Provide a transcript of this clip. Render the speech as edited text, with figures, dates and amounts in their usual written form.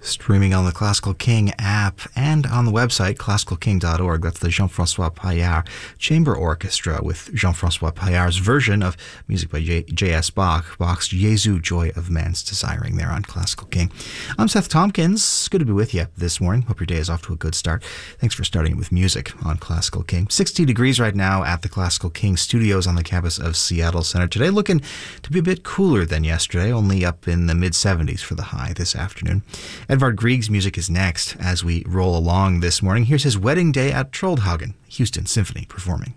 Streaming on the Classical King app and on the website, classicalking.org. That's the Jean-Francois Paillard Chamber Orchestra with Jean-Francois Paillard's version of music by J.S. Bach, Bach's Jesu, Joy of Man's Desiring, there on Classical King. I'm Seth Tompkins. Good to be with you this morning. Hope your day is off to a good start. Thanks for starting with music on Classical King. 60 degrees right now at the Classical King studios on the campus of Seattle Center. Today looking to be a bit cooler than yesterday, only up in the mid-70s for the high this afternoon. Edvard Grieg's music is next as we roll along this morning. Here's his Wedding Day at Troldhagen, Houston Symphony performing.